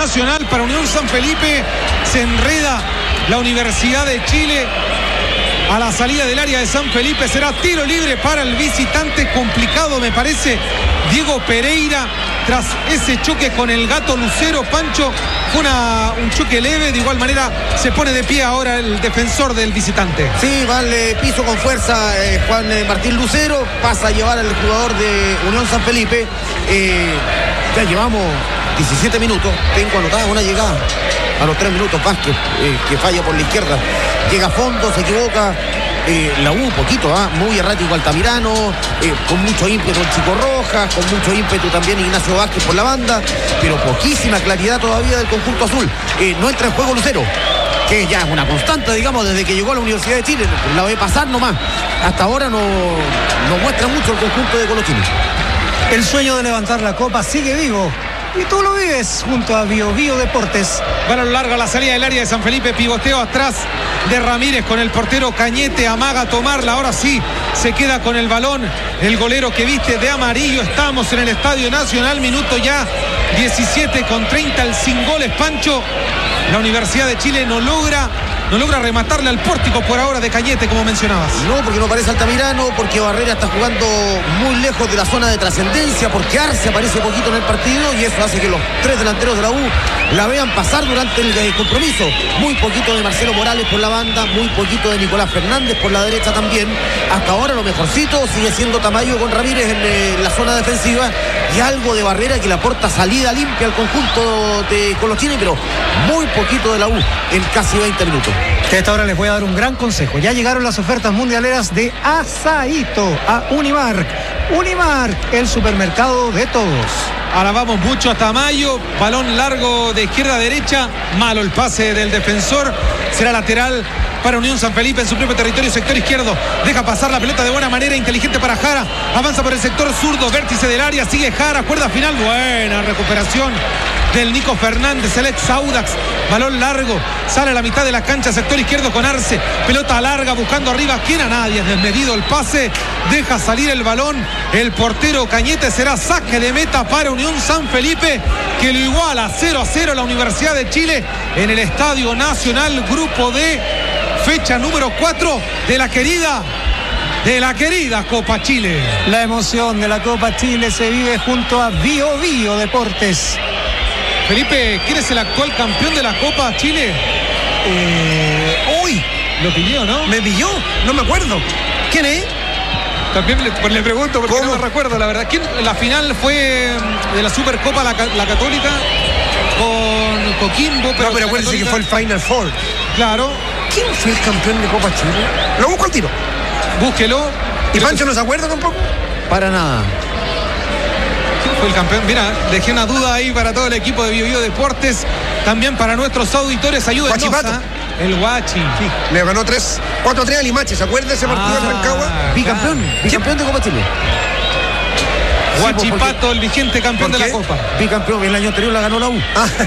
Nacional. Para Unión San Felipe se enreda la Universidad de Chile. A la salida del área de San Felipe será tiro libre para el visitante. Complicado me parece Diego Pereira tras ese choque con el Gato Lucero. Pancho, fue un choque leve. De igual manera se pone de pie ahora el defensor del visitante. Sí, vale, piso con fuerza Juan Martín Lucero. Pasa a llevar al jugador de Unión San Felipe. Ya llevamos 17 minutos. Tengo anotada una llegada a los 3 minutos. Vázquez, que falla por la izquierda. Llega a fondo, se equivoca. La U un poquito, muy errático Altamirano, con mucho ímpetu el Chico Rojas, con mucho ímpetu también Ignacio Vázquez por la banda, pero poquísima claridad todavía del conjunto azul. No entra en juego Lucero, que ya es una constante, digamos, desde que llegó a la Universidad de Chile. La ve pasar nomás. Hasta ahora no muestra mucho el conjunto de Colochini. El sueño de levantar la copa sigue vivo. Y tú lo vives junto a Bio Bio Deportes. Balón largo a la salida del área de San Felipe. Pivoteo atrás de Ramírez con el portero Cañete. Amaga a tomarla. Ahora sí se queda con el balón el golero que viste de amarillo. Estamos en el Estadio Nacional. Minuto ya 17:30. El sin goles, Pancho. La Universidad de Chile no logra rematarle al pórtico por ahora de Cañete, como mencionabas. No, porque no aparece Altamirano, porque Barrera está jugando muy lejos de la zona de trascendencia, porque Arce aparece poquito en el partido y eso hace que los 3 delanteros de la U la vean pasar durante el compromiso. Muy poquito de Marcelo Morales por la banda, muy poquito de Nicolás Fernández por la derecha también. Hasta ahora lo mejorcito sigue siendo Tamayo con Ramírez en la zona defensiva y algo de Barrera que le aporta salida limpia al conjunto de Colochini, pero muy poquito de la U en casi 20 minutos. Que a esta hora les voy a dar un gran consejo. Ya llegaron las ofertas mundialeras de Asaíto a Unimark. Unimark, el supermercado de todos. Alabamos mucho a Tamayo. Balón largo de izquierda a derecha. Malo el pase del defensor. Será lateral para Unión San Felipe en su propio territorio, sector izquierdo. Deja pasar la pelota de buena manera, inteligente para Jara. Avanza por el sector zurdo, vértice del área. Sigue Jara, cuerda final. Buena recuperación del Nico Fernández, el ex Audax. Balón largo, sale a la mitad de la cancha, sector izquierdo con Arce. Pelota larga, buscando arriba. ¿Quién a nadie? Es desmedido el pase. Deja salir el balón el portero Cañete. Será saque de meta para Unión San Felipe, que lo iguala 0-0 la Universidad de Chile en el Estadio Nacional. Grupo D, fecha número 4 de la querida Copa Chile. La emoción de la Copa Chile se vive junto a Bio Bio Deportes. Felipe, ¿quién es el actual campeón de la Copa Chile? Uy, lo pilló, ¿no? ¿Me pilló? No me acuerdo. ¿Quién es? También le pregunto porque no me recuerdo, la verdad. La final fue de la Supercopa la Católica con Coquimbo. Pero acuérdense que fue el Final Four. Claro. ¿Quién fue el campeón de Copa Chile? Lo busco al tiro. Búsquelo. ¿Y Pancho no se acuerda tampoco? Para nada. Fue el campeón. Mira, dejé una duda ahí para todo el equipo de Bio Bio Deportes. También para nuestros auditores. Ayúdenos. Guachipato. El Guachi. Sí, le ganó 4-3 a Limache. ¿Se acuerda ese partido en Rancagua? Bicampeón de Copa Chile. Guachipato, el vigente campeón de la Copa. Bicampeón, el año anterior la ganó la U.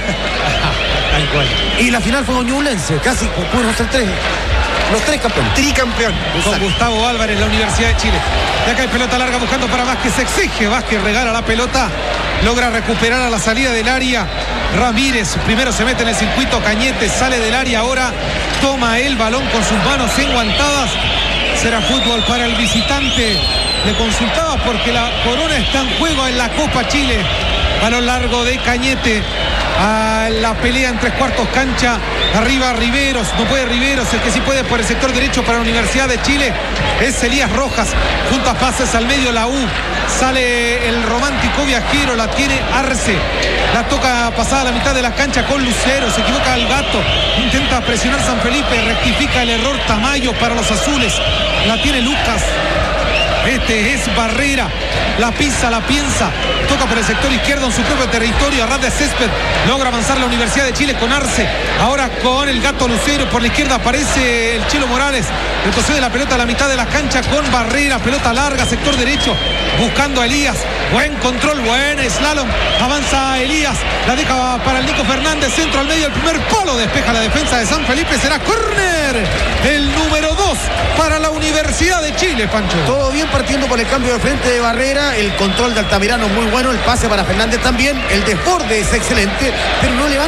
Tal cual. Y la final fue Ñublense, casi pudieron ser 3. Los 3 campeones. Tricampeón. Con Gustavo Álvarez, la Universidad de Chile. De acá hay pelota larga buscando para Vázquez. Se exige. Vázquez regala la pelota. Logra recuperar a la salida del área. Ramírez primero se mete en el circuito. Cañete sale del área. Ahora toma el balón con sus manos enguantadas. Será fútbol para el visitante. Le consultaba porque la corona está en juego en la Copa Chile. Balón largo de Cañete. A la pelea en 3/4 cancha. Arriba Riveros, no puede Riveros, el que sí puede por el sector derecho para la Universidad de Chile es Elías Rojas. Juntas pases al medio la U. Sale el romántico viajero, la tiene Arce. La toca pasada a la mitad de la cancha con Lucero. Se equivoca el Gato. Intenta presionar San Felipe. Rectifica el error Tamayo para los azules. La tiene Lucas. Este es Barrera. La pisa, la piensa. Toca por el sector izquierdo en su propio territorio. A ras de césped. Logra avanzar la Universidad de Chile con Arce. Ahora con el Gato Lucero. Por la izquierda aparece el Chilo Morales. Retrocede la pelota a la mitad de la cancha con Barrera. Pelota larga, sector derecho. Buscando a Elías. Buen control, buen slalom. Avanza Elías. La deja para el Nico Fernández. Centro al medio. El primer polo. Despeja la defensa de San Felipe. Será córner. El número 2 para la Universidad de Chile, Pancho. Todo bien partiendo por el cambio de frente de Barrera. El control de Altamirano muy bueno. El pase para Fernández también. El desborde es excelente. Pero no levanta